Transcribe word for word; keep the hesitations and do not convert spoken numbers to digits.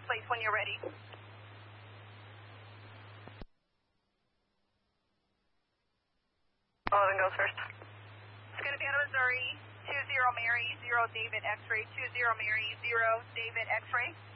please, when you're ready. eleven goes first. It's going to be out of Missouri, two zero Mary, zero David X-ray, two zero Mary, zero David X-ray.